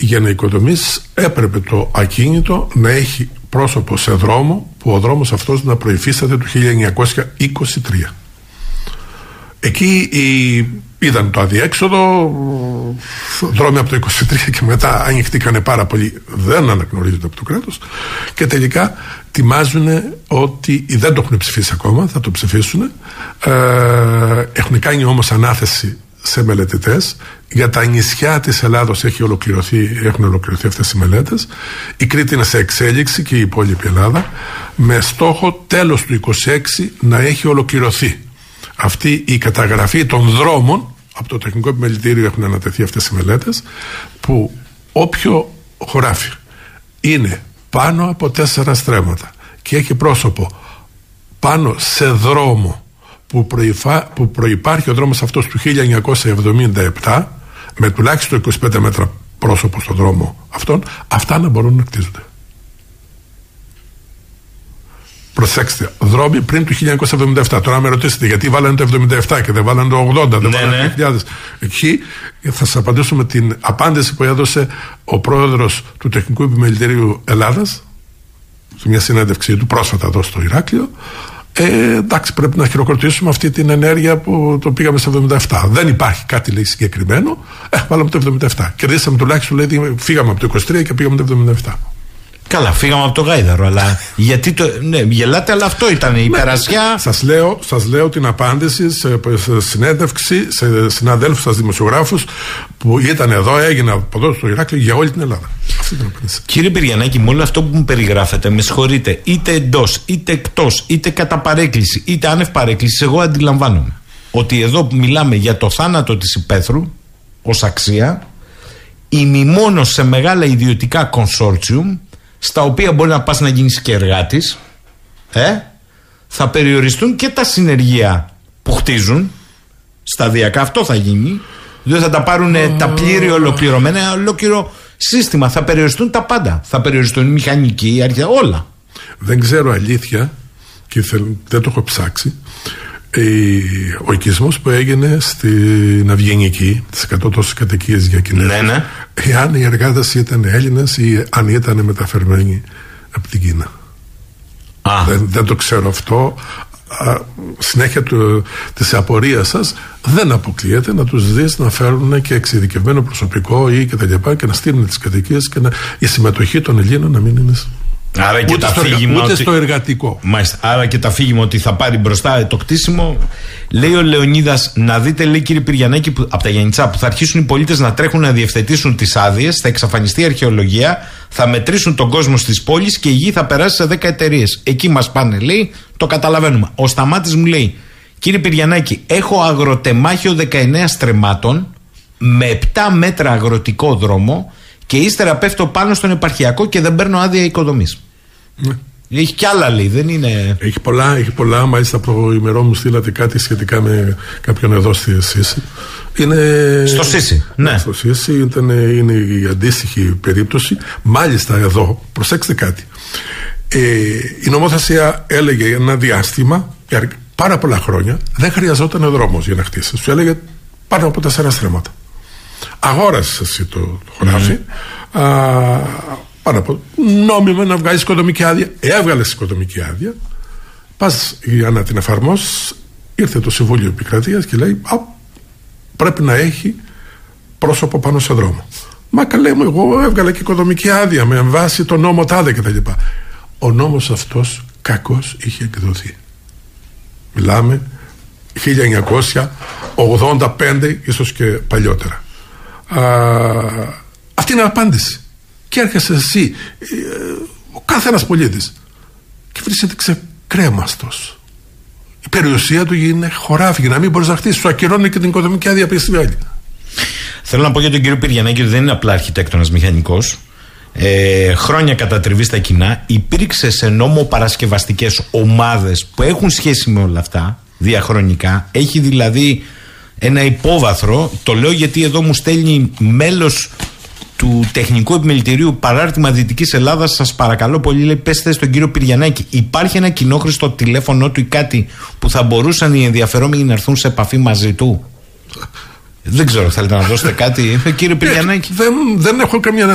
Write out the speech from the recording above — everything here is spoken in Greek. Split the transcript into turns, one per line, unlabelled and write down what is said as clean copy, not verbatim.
για να οικοδομήσεις έπρεπε το ακίνητο να έχει πρόσωπο σε δρόμο, που ο δρόμος αυτός να προϋφίσταται το 1923. Εκεί ήταν το αδιέξοδο, δρόμοι από το 23 και μετά ανοιχτήκανε πάρα πολύ, δεν αναγνωρίζονται από το κράτος, και τελικά τιμάζουν ότι δεν το έχουν ψηφίσει ακόμα, θα το ψηφίσουν. Έχουν κάνει όμως ανάθεση σε μελετητές. Για τα νησιά της Ελλάδος έχουν ολοκληρωθεί αυτές οι μελέτες. Η Κρήτη είναι σε εξέλιξη και η υπόλοιπη Ελλάδα, με στόχο τέλος του 26 να έχει ολοκληρωθεί αυτή η καταγραφή των δρόμων. Από το Τεχνικό Επιμελητήριο έχουν ανατεθεί αυτές οι μελέτες, που όποιο χωράφι είναι πάνω από 4 στρέμματα και έχει πρόσωπο πάνω σε δρόμο που προϋπάρχει ο δρόμος αυτός του 1977, με τουλάχιστον 25 μέτρα πρόσωπο στο δρόμο αυτόν, αυτά να μπορούν να κτίζονται. Προσέξτε, δρόμοι πριν του 1977. Τώρα με ρωτήσετε γιατί βάλανε το 77 και δεν βάλανε το 80, δεν βάλανε το 2000. Εκεί θα σας απαντήσω με την απάντηση που έδωσε ο πρόεδρος του Τεχνικού Επιμελητηρίου Ελλάδας σε μια συνέντευξή του πρόσφατα εδώ στο Ηράκλειο. Εντάξει, πρέπει να χειροκροτήσουμε αυτή την ενέργεια που το πήγαμε στο 77. Δεν υπάρχει κάτι, λέει, συγκεκριμένο. Βάλαμε το 77. Κερδίσαμε τουλάχιστον, λέει, φύγαμε από το 23 και πήγαμε το 77.
Καλά, φύγαμε από το γάιδαρο, αλλά γιατί γελάτε, αλλά αυτό ήταν η περασιά.
Σας λέω την απάντηση σε συνέντευξη σε συναδέλφους σας δημοσιογράφους που ήταν εδώ, έγινε από εδώ στο Ηράκλειο για όλη την Ελλάδα. Αυτή την απάντηση.
Κύριε Πυριανάκη, με όλο αυτό που μου περιγράφετε, με συγχωρείτε, είτε εντός, είτε εκτός, είτε κατά παρέκκληση, είτε άνευ παρέκκληση, εγώ αντιλαμβάνομαι ότι εδώ μιλάμε για το θάνατο της υπαίθρου ως αξία, ημιμόνος σε μεγάλα ιδιωτικά κονσόρτσιουμ, στα οποία μπορεί να πας να γίνεις και εργάτης, θα περιοριστούν και τα συνεργεία που χτίζουν σταδιακά. Αυτό θα γίνει. Δεν θα τα πάρουν τα πλήρη ολοκληρωμένα, ολόκληρο σύστημα. Θα περιοριστούν τα πάντα. Θα περιοριστούν οι μηχανικοί, η αρχαία, όλα.
Δεν ξέρω αλήθεια και δεν το έχω ψάξει. Ο οικισμός που έγινε στην Αυγενική, τις 100 τόσες κατοικίες για Κινέζους, εάν οι εργάτες ήταν Έλληνες ή αν ήταν μεταφερμένοι από την Κίνα. Δεν το ξέρω αυτό. Συνέχεια της απορίας σας δεν αποκλείεται να τους δεις να φέρουν και εξειδικευμένο προσωπικό ή και τα λοιπά και να στείλουν τις κατοικίες και η συμμετοχή των Ελλήνων να μην είναι.
Άρα και
ούτε στο εργατικό.
Μάλιστα. Άρα και τα αφήγημα ότι θα πάρει μπροστά το κτίσιμο. Λέει ο Λεωνίδας, να δείτε, λέει, κύριε Πυριανάκη, από τα Γιαννιτσά, που θα αρχίσουν οι πολίτες να τρέχουν να διευθετήσουν τις άδειες, θα εξαφανιστεί η αρχαιολογία, θα μετρήσουν τον κόσμο στις πόλεις και η γη θα περάσει σε 10 εταιρείες. Εκεί μας πάνε, λέει, το καταλαβαίνουμε. Ο Σταμάτης μου λέει, κύριε Πυριανάκη, έχω αγροτεμάχιο 19 στρεμμάτων με 7 μέτρα αγροτικό δρόμο και ύστερα πέφτω πάνω στον επαρχιακό και δεν παίρνω άδεια οικοδομής. Έχει κι άλλα, λέει, δεν είναι. Έχει πολλά. Μάλιστα, προημερών μου στείλατε κάτι σχετικά με κάποιον εδώ στη Σύση. Στο Σύση, ναι. Στο Σύση είναι η αντίστοιχη περίπτωση. Μάλιστα, εδώ, προσέξτε κάτι. Η νομοθεσία έλεγε ένα διάστημα, πάρα πολλά χρόνια, δεν χρειαζόταν δρόμος για να χτίσει. Σου έλεγε πάνω από 4 στρέμματα. Αγόρασες εσύ το χωράφι. Νόμιμα να βγάλεις οικοδομική άδεια. Έβγαλες οικοδομική άδεια. Πας για να την εφαρμόσεις. Ήρθε το Συμβούλιο Επικρατείας και λέει πρέπει να έχει πρόσωπο πάνω σε δρόμο. Μα καλέ μου, εγώ έβγαλα και οικοδομική άδεια με βάση το νόμο τάδε κτλ. Ο νόμος αυτός κακώς είχε εκδοθεί. Μιλάμε 1985, ίσως και παλιότερα. Αυτή είναι η απάντηση. Και έρχεσαι εσύ, ο κάθε ένας πολίτης, και βρίσκεται ξεκρέμαστος. Η περιουσία του είναι χωράφι για να μην μπορείς να χτίσεις. Σου ακυρώνει και την οικοδομική άδεια πίστη. Θέλω να πω για τον κύριο Πυριανάκη ότι δεν είναι απλά αρχιτέκτονας μηχανικός. Χρόνια κατατριβή στα κοινά. Υπήρξε σε νόμο παρασκευαστικές ομάδες που έχουν σχέση με όλα αυτά διαχρονικά. Έχει δηλαδή ένα υπόβαθρο. Το λέω γιατί εδώ μου στέλνει μέλος του Τεχνικού Επιμελητηρίου Παράρτημα Δυτικής Ελλάδας, σας παρακαλώ πολύ, λέει, πέστε στον κύριο Πυριανάκη, υπάρχει ένα κοινόχρηστο τηλέφωνο του ή κάτι που θα μπορούσαν οι ενδιαφερόμενοι να έρθουν σε επαφή μαζί του? Δεν ξέρω, θέλετε να δώσετε κάτι, κύριε Πυριανάκη?
Δεν έχω καμία